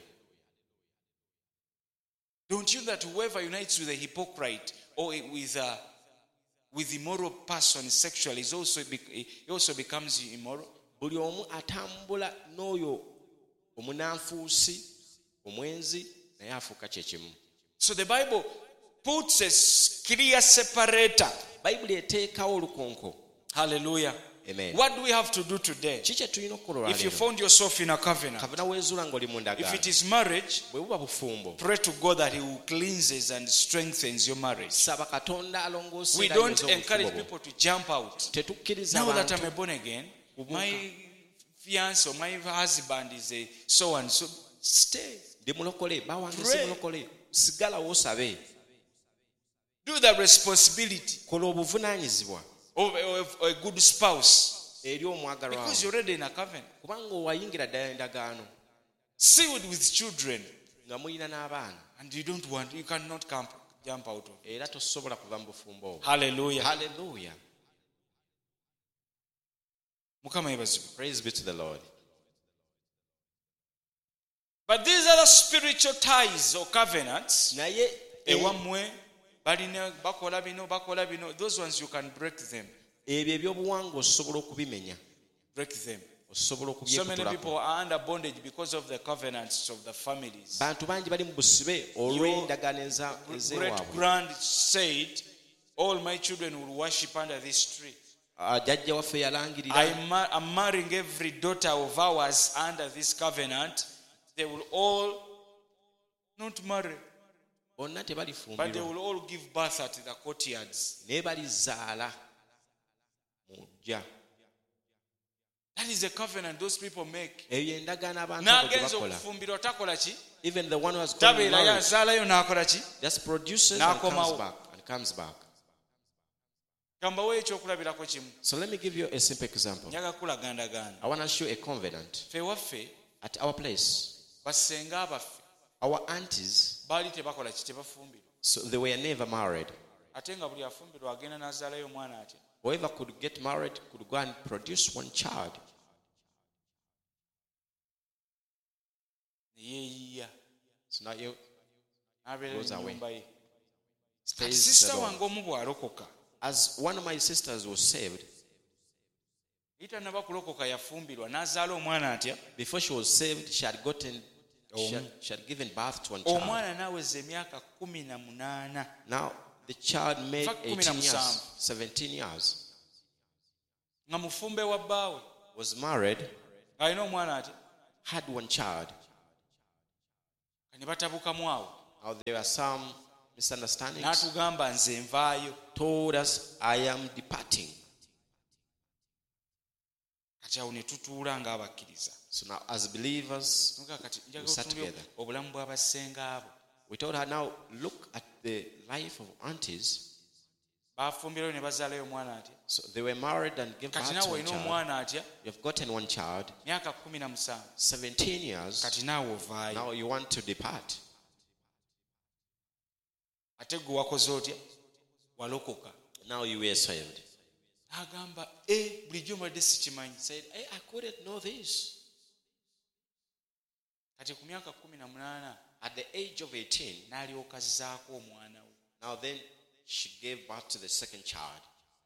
Don't you that whoever unites with a hypocrite or with immoral person sexually he also becomes immoral? Buli omu atambula n'oyo omunanfuusi omwenzi naye afuuka kye kimu. So the Bible puts a clear separator. Bayibuli eteekawo olukonko. Hallelujah. Amen. What do we have to do today? Ki kye tulina okukola If you olwaleero? found yourself in a covenant, Kavuna weezuula ng'oli mu if ndagaano. it is marriage, Bwe buba bufumbo. pray to God that He will cleanses and strengthens your marriage. Saba Katonda alongoosa We era don't ayonze encourage obufumbo bwo. people to jump out. Tetukkiriza Now that abantu I'm a born again, my fiance or my husband is a so and so. Stay. ndi mulokole bawange si Pray. mulokole sigalawo osabe. Do the responsibility Kola obuvunaanyizibwa of a good spouse eri omwagalwa because wawe. you're already in a covenant. Kubanga owayingira ddala endagaano Sealed with children, nga mulina n'abaana and you cannot jump out of it. era tosobola kuva mu bufumbo obwo. Hallelujah. Haleluya. Mukama yebazibwe. Praise be to the Lord. But these are the spiritual ties or covenants. Naye Ewamwe balina bakola bino. Those ones you can break them. ebyo ebyobuwangwa osobola okubimenya. Break them. Osobola So many people okubyekutulako. are under bondage because of the covenants of the families. Bantu bangi bali mu busibe olw'endagaano Great ez'ewaabwe. grand said, all my children will worship under this tree. Jjajja waffe yalangirira I'm marrying every daughter of ours under this covenant. They will all not marry, bonna but they tebalifumbirwa will all give birth at the courtyards. naye balizaala mu ggya. That is a covenant those people make. eyo endagaano abantu abo gye N'agenza bakola. okufumbirwa takola ki? Even the one who has gone Tabeerayo married azaalayo n'akola ki? just produces N'akomawo. and comes back. Kambawo ekyokulabirako kimu. So let me give you a simple example. Njaga kulagandagaana. I want to show a covenant. Ffe waffe At our place, bassenga abaffe our aunties, baali tebakola ki? Tebafumbirwa. so they were never married. Ate nga buli afumbirwa agenda n'azaalayo omwana atya. Whoever could get married could go and produce one child. Ne yeeyiya. So now you N'abeera Goes away. ennyumba ye. stays Sisita alone. wange omu bw'alokoka. As one of my sisters was saved, Itannaba kulokoka yafumbirwa n'azaala omwana atya. before she was saved, she had given birth to one child. Omwana n'aweza emyaka 18. Now the child made In fact, 18 years, 17. 17 years, Nga mufumbe wa bbaawe. was married, Alina omwana atya. had one child. Ne batabukamu awo. Now there are some misunderstandings. N'atugamba nze nvaayo. Told us, I am departing. Kati awo ne tutuula ng'abakkiriza. So now as believers, Nuga kati we njagala sat otunuulire together. obulamu bw'abassenga abo. We told her, now look at the life of aunties. Baafumbirayo ne bazaalayo omwana atya. So they were married and gave birth Kati to naawe one olina child. omwana atya. You've gotten one child, Myaka 17. 17 years. Kati naawe ovaayo. Now you want to depart. Ate gwe wakoze otya. Walokoka. Now you were saved. N'agamba bulijjo mbadde sikimanyi. Said, hey, I couldn't know this. Kati ku myaka 18 At the age of 18, n'alyoka azzaako omwana we. now then she gave birth to the second child.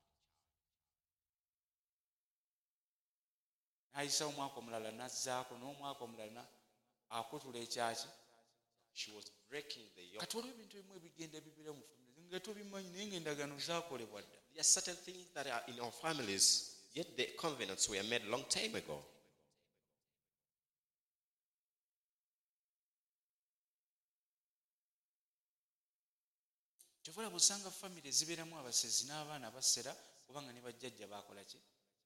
N'ayisa omwaka omulala n'azzaako n'omwaka omulala akutula ekyaki. She was breaking the yoke. Kati waliwo ebintu ebimu ebigenda bibira mu famire nga tobimanyi naye ng'endagaano zaakolebwa dda. There are certain things that are in our families, yet the covenants were made long time ago. Kyova busanga famire zibeeramu abasezi n'abaana basera kubanga ne bajjajja baakola ki?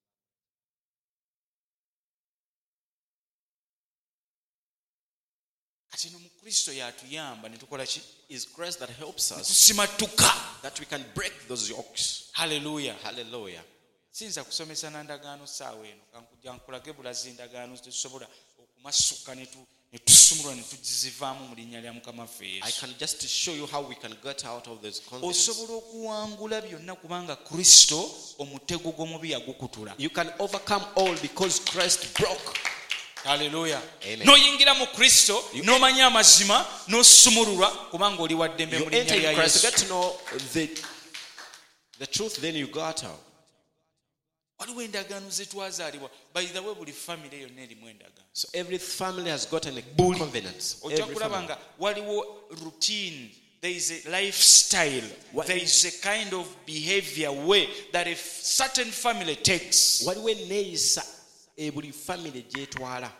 Kati no mu Kristo y'atuyamba ne tukola ki? It's grace that helps us Tusimatuka. that we can break those yokes. Hallelujah. Hallelujah. Siyinza kusomesa na ndagaano saawa eno kankujja nkulage bulazi endagaano tetusobola okumasuka ne tusumulwa ne tugizivaamu mu linnya lya Mukama waffe I Yesu. can just show you how we can get out of this covenants. Osobola okuwangula byonna kubanga Kristo omutego gw'omubi yagukutula. You can overcome all because Christ broke. Hallelujah. Amen. N'oyingira mu Kristo n'omanya amazima n'osumululwa kubanga oli wa ddembe You mu linnya enter lya in Christ, you Yesu. get to know the truth, then you got out. Waliwo endagaano ze twazaalibwa. By the way, buli famire yonna erimu endagaano. So every family has gotten a covenant. Ojja Every kulaba family. nga waliwo routine, there is a lifestyle, there is a kind of behavior way that a certain family takes. Waliwo enneeyisa buli family gyetwala.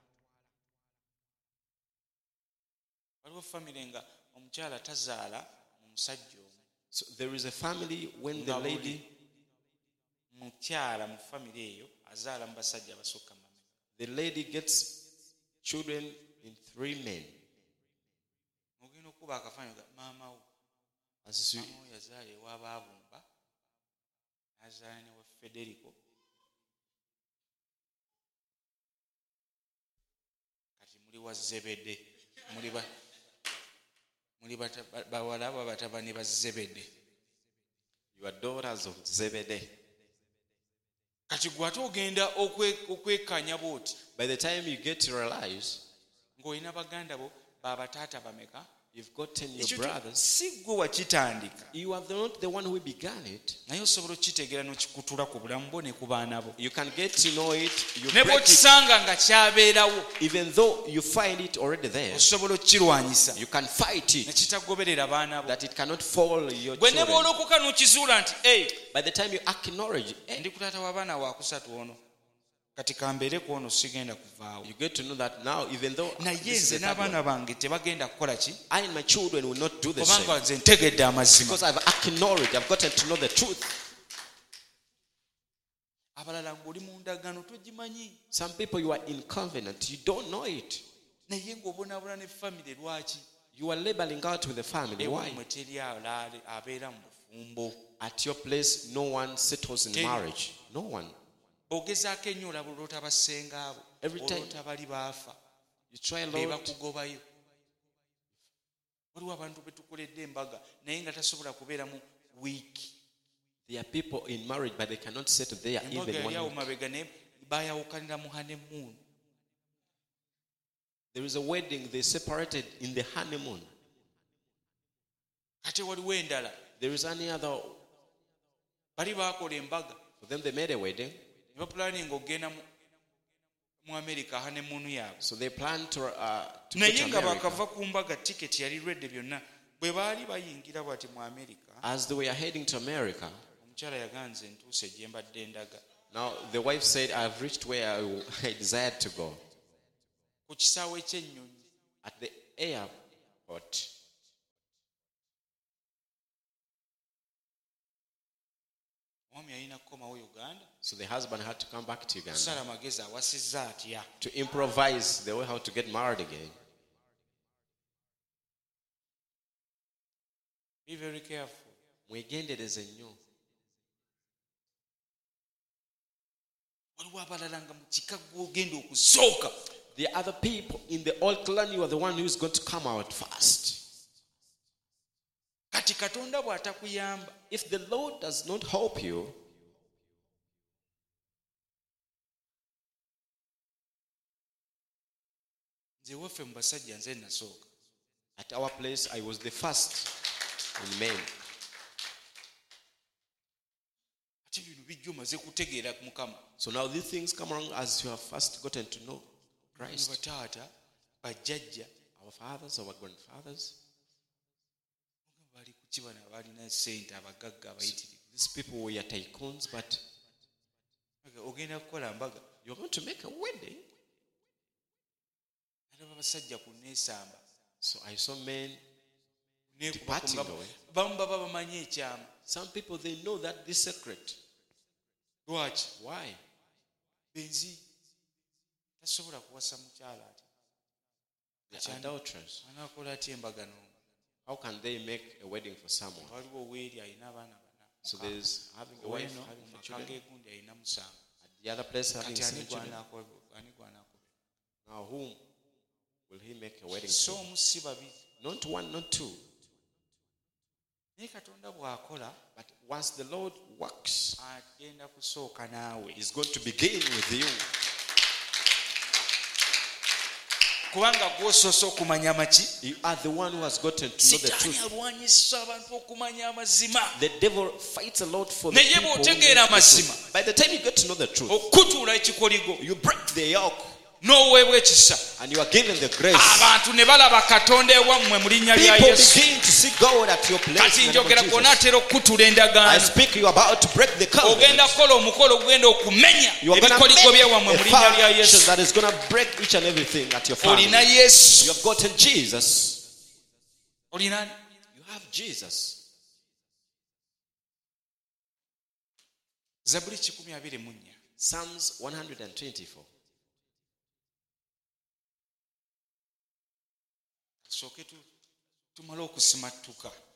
Waliwo famire nga omukyala tazaala mu musajja omu. So there is a family when the lady, mukyala mu famire eyo azaala mu basajja abasukka mameka. the lady gets children in 3 men. Ogenda okuba akafaananyi ga maama wo. As you, Maama wo yazaala ew'abaabumba n'azaala ne wa Federico. Kati muli wa Zebede. Muli bawala abo batabani ba Zebede. you are daughters of Zebedee. Kati gwe ate ogenda okwekanya bw'oti By the time you get to realize ng'olina baganda bo baabataata bameka. you've gotten your Ekyo brothers, si gwe wakitandika you are not the one who began it. naye osobola okukitegeera n'okikutula ku bulamu bwo ne ku baana bo. You can get to know it, you Ne break it, bw'okisanga nga kyabeerawo even though you find it already there. osobola okukirwanyisa You can fight ne it, kitagoberera baana bo. that it cannot fall your Gwe ne children. bw'olokoka n'okizuula nti By the time you acknowledge, ndi ku taata w'abaana wakusatu ono kati kambeere ku ono sigenda kuvaawo. you get to know that now, even though Naye this is nze the third one, n'abaana bange tebagenda kukola ki I and my children will not do the same. kubanga nze ntegedde amazima. Because I've acknowledged, I've gotten to know the truth. abalala ng'oli mu ndagaano togimanyi Some people you are in covenant, you don't know it. naye ng'obonaabona ne famire lwaki You are labeling out with the family. Why? mwe teri abeera mu bufumbo At your place, no one settles in marriage. No one. ogezaako ennyo olaba oloota basenga abo Every time- oloota bali baafa You try a be lot. bakugobayo waliwo abantu betukoledde embaga naye nga tasobola kubeera mu wiiki There are people in marriage, but they cannot settle there embaga even yali awo 1 week. mabega naye bayawukanira mu hanemuunu There is a wedding, they separated in the honeymoon. ate waliwo endala There is any other. bali baakola embaga For them, they made a wedding. ne bapulaninga okgenda mu amerika hanemuunu yaabwe So they planned to go naye to nga America. bakava ku mbaga tiketi yali redde byonna bwe baali bayingira bwati mu amerika As they were heading to America, omukyala yaganze ntuuse gye mbadde ndaga now the wife said, I've reached where I desired to go. ku kisaawe ky'ennyonyi At the airport. omwami yalina kukomawo uganda So the husband had to come back to Uganda kusala amagezi awasizza atya to improvise the way how to get married again. be very careful Mwegendereze nnyo. waliwo abalala nga mu kika gw'ogenda okusooka The other people in the old clan, you are the one who is going to come out first. kati katonda bw'atakuyamba If the Lord does not help you, nze waffe mu basajja nze nasooka at our place, I was the first in men. ate bino bijja omaze kutegeera mukama So now these things come along as you have first gotten to know ne Christ. bataata bajjajja Our fathers, our grandfathers, bali ku kibana balina sente abagagga abayitirivu these people were tycoons, but ogenda kukola mbaga you're going to make a wedding. alaba basajja ku neesamba So I saw men Neekuba departing ku nga- away. bamu baba bamanyi ekyama Some people, they know that this secret. lwaki Why? benzi tasobola kuwasa mukyala ati They're adulterers. anaakola atya embaga n'omu How can they make a wedding for someone? waliwo oweeri alina abaana bana So there's having a wife, oweno having four maka children. geegundi alina musanvu At the other place, having kati ani 7 children. gwanaakobe Now, whom will he make a wedding so to? omu si babiri Not one, not two. naye katonda bw'akola But once the Lord works, agenda kusooka naawe He's going to begin with you. kubanga gwosoose okumanya maki You are the one who has gotten to know the sitaani truth. alwanyisa abantu okumanya amazima The devil fights a lot for the naye people who know bw'otegeera the truth. amazima By the time you get to know the truth, okutuula ekikoligo you break the yoke n'oweebwa ekisa and you are given the grace. abantu ne balaba katonda ewammwe mu linnya lya People yesu begin to see God at your place. kati in the name of njogera Jesus. gw'onaatera okukutula I endagaano speak, you are about to break the covenant. ogenda kukola omukolo ogenda okumenya You are going to ebikoligo make byewammwe mu a linnya lya foundation yesu that is going to break each and everything at your family. olina yesu You have gotten Jesus. olina You have Jesus. zabuli 124 Psalms 124. tusooke tumale okusimattuka